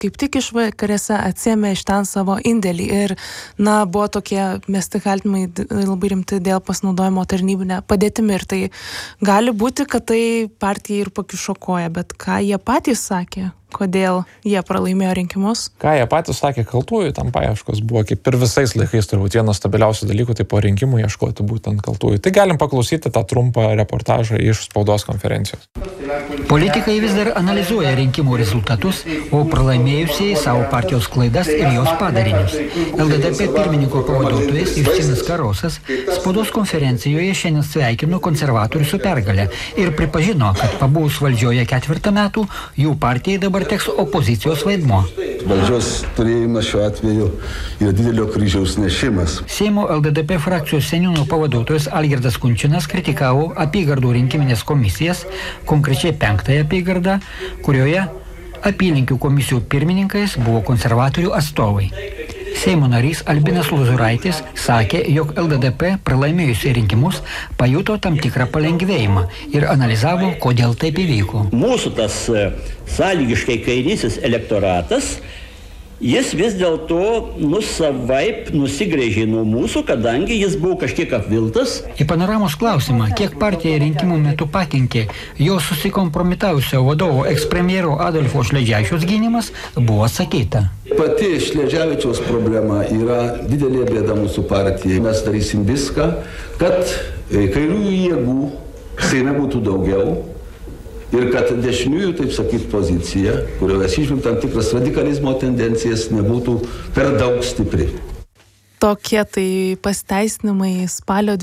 kaip tik išvakarėse atsiėmė iš ten savo indėlį ir, buvo tokie mesti kaltinimai labai rimti dėl pasinaudojimo tarnybinę padėtimi ir tai gali būti, kad tai partijai ir pakišo koją, bet ką jie patys sakė? Kodėl jie pralaimėjo rinkimus? Ką jie patys sakė, kaltųjų tam paieškos buvo, kaip ir visais laikais turbūt vienas stabiliausių dalykų, tai po rinkimų ieškoti būtent kaltųjų. Tai galim paklausyti tą trumpą reportažą iš spaudos konferencijos. Politikai vis dar analizuoja rinkimų rezultatus, o pralaimėjusieji savo partijos klaidas ir jos padarinius. LDDP pirmininko pavaduotojas Justinas Karosas spaudos konferencijoje šiandien sveikino konservatorių su pergale ir pripažino, kad pabuvus valdžioje 4 metų, jų partijai dabar teks opozicijos vaidmuo. Valdžios turėjimas šiuo atveju yra didelio kryžiaus nešimas. Seimo LDDP frakcijos seniūno pavaduotojas Algirdas Kunčinas kritikavo apygardų rinkiminės komisijas, konkrečiai 5 apygardą, kurioje apylinkių komisijų pirmininkais buvo konservatorių atstovai. Seimo narys Albinas Lozuraitis sakė, jog LDDP pralaimėjusiai rinkimus pajuto tam tikrą palengvėjimą ir analizavo, kodėl taip įvyko. Mūsų tas sąlygiškai kairysis elektoratas, jis vis dėlto savaip nusigręžė nuo mūsų, kadangi jis buvo kažkiek apviltas. Į panoramos klausimą, kiek partija rinkimų metu pakenkė jo susikompromitavusio vadovo ekspremjero Adolfo Šleževičiaus gynimas, buvo atsakyta. Pati Šleževičiaus problema yra didelė bėda mūsų partijai. Mes darysim viską, kad kairiųjų jėgų Seime būtų daugiau. Ir kad dešiniųjų, taip sakyt, pozicija, kurioje atsižvelgiant tam tikras radikalizmo tendencijas, nebūtų per daug stipri. Tokie tai pasiteisinimai spalio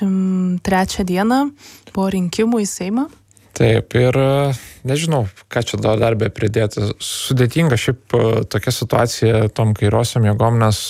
23 dieną po rinkimų į Seimą. Taip, ir nežinau, ką čia dar be pridėti. Sudėtinga šiaip tokia situacija tom kairiosiom jėgom, nes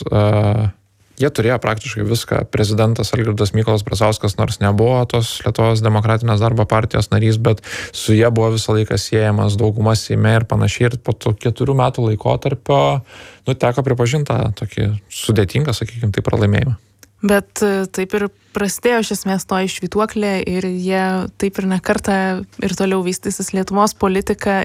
jie turėjo praktiškai viską. Prezidentas Algirdas Mykolas Brazauskas, nors nebuvo tos Lietuvos demokratinės darbo partijos narys, bet su jie buvo visą laiką siejamas daugumas Seime ir panašiai. Ir po to 4 metų laikotarpio teko pripažinti tą tokį sudėtingą, sakykime, tai pralaimėjimą. Bet taip ir prasidėjo iš esmės to švytuoklė ir jie taip ir nekartą ir toliau vystysis Lietuvos politika.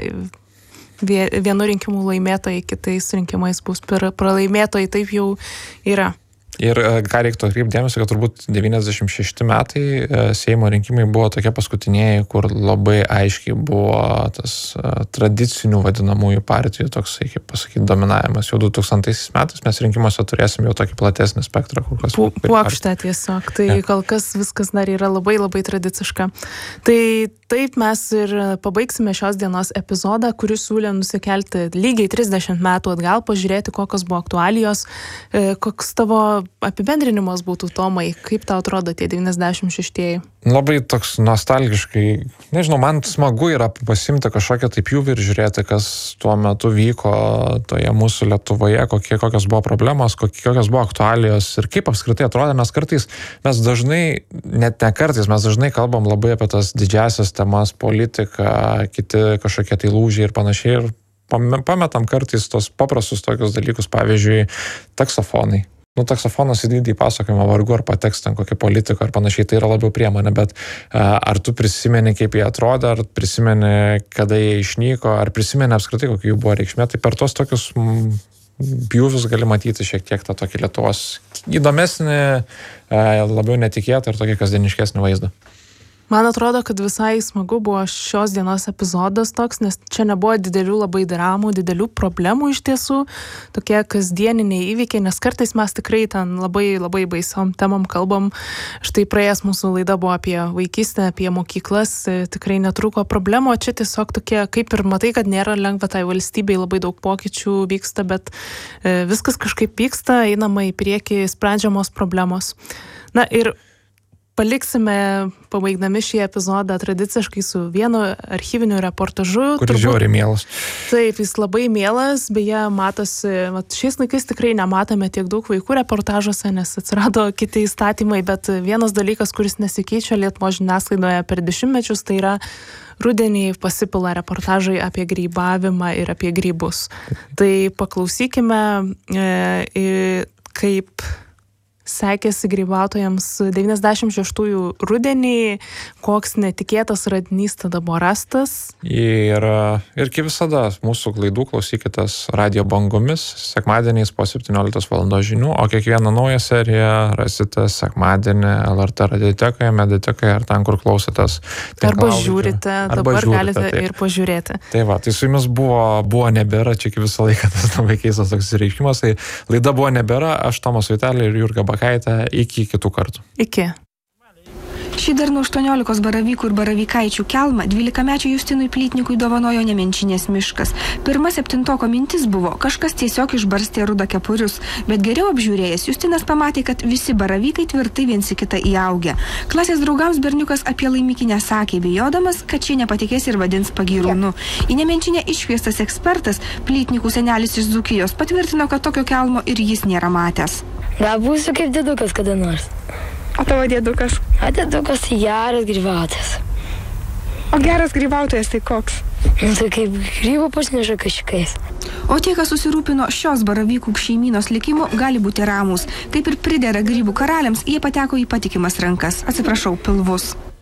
Vienu rinkimų laimėtojai, kitais rinkimais bus pralaimėtojai, taip jau yra. Ir ką reiktų atkreipti dėmesį, kad turbūt 96 metai Seimo rinkimai buvo tokie paskutiniai, kur labai aiškiai buvo tas tradicinių vadinamųjų partijų toksai, kaip pasakyti, dominavimas. Jau 2000 metais mes rinkimuose turėsim jau tokį platesnį spektrą. Puokštę tiesiog. Tai kol kas viskas dar yra labai labai tradiciška. Tai taip mes ir pabaigsime šios dienos epizodą, kuris siūlė nusikelti lygiai 30 metų atgal, pažiūrėti, kokios buvo aktualijos, koks tavo apibendrinimas būtų, Tomai, kaip tau atrodo tie 96-ieji? Labai toks nostalgiškai, nežinau, man smagu yra pasimti kažkokią taip pjūvį ir žiūrėti, kas tuo metu vyko toje mūsų Lietuvoje, kokios buvo problemos, kokios buvo aktualijos ir kaip apskritai atrodė. Mes dažnai, net ne kartais, mes dažnai kalbam labai apie tas didžiasias temas, politiką, kiti kažkokie tai lūžiai ir panašiai ir pametam kartais tos paprastus tokius dalykus, pavyzdžiui, taksofonai. Taksofonas į didį pasakojimą vargu ar pateks ten kokią politiką ar panašiai, tai yra labiau priemonė, bet ar tu prisimeni, kaip jie atrodė, ar prisimeni, kada jie išnyko, ar prisimeni apskritai, kokia jų buvo reikšmė, tai per tos tokius pjūvius gali matyti šiek tiek tą tokį Lietuvos įdomesnį, labiau netikėtą ir tokį kasdieniškesnį vaizdą. Man atrodo, kad visai smagu buvo šios dienos epizodas toks, nes čia nebuvo didelių labai dramų, didelių problemų iš tiesų, tokie kasdieniniai įvykiai, nes kartais mes tikrai ten labai labai baisiom temom kalbam. Štai praėjęs mūsų laida buvo apie vaikystę, apie mokyklas, tikrai netrūko problemų, o čia tiesiog tokie, kaip ir matai, kad nėra lengva tai valstybei, labai daug pokyčių vyksta, bet viskas kažkaip vyksta, einama į priekį, sprendžiamos problemos. Na ir paliksime, pabaigdami šį epizodą, tradiciškai su vienu archyviniu reportažu. Kuris žiauriai mielas. Taip, jis labai mielas, beje, matosi, šiais laikais tikrai nematome tiek daug vaikų reportažuose, nes atsirado kiti įstatymai, bet vienas dalykas, kuris nesikeičia Lietuvos žiniasklaidoje per dešimtmečius, tai yra rudenį pasipila reportažai apie grybavimą ir apie grybus. Tai paklausykime, kaip sekėsi grybautojams 96-ųjų rudenį, koks netikėtas radinys tada buvo rastas. Ir kaip visada, mūsų laidų klausykitės radijo bangomis sekmadieniais po 17 val. Žinių, o kiekvieną naują seriją rasite sekmadienį LRT radiotekoje, mediatekoje ar ten, kur klausotės. Arba žiūrite, dabar galite ir pažiūrėti. Tai va, tai su jumis buvo nebėra, čia iki visą laiką tas labai keistas toks reiškimas, tai laida buvo nebėra, aš Tomas Vitelė ir Jurga Bakaitė, iki kitų kartų. Iki. Šį darnų 18 baravykų ir baravykaičių kelmą 12-mečio Justinui Plytnikui dovanojo Nemenčinės miškas. Pirma 7-oko mintis buvo, kažkas tiesiog išbarstė rudakepurius, bet geriau apžiūrėjęs Justinas pamatė, kad visi baravykai tvirtai viens į kitą įaugę. Klasės draugams berniukas apie laimikį nesakė, bijodamas, kad šie nepatikės ir vadins pagyrūnu. Į Nemenčinę iškviestas ekspertas, Plytnikų senelis iš Dzūkijos, patvirtino, kad tokio kelmo ir jis nėra matęs. Gal būsiu kaip dėdukas kada nors. O tavo dėdukas? O dėdukas geras grybautojas. O geras grybautojas tai koks? Tai kaip grybų pusneša kažkais. O tie, kas susirūpino šios baravykų šeimynos likimu, gali būti ramūs. Kaip ir pridera grybų karaliams, jie pateko į patikimas rankas. Atsiprašau, pilvus.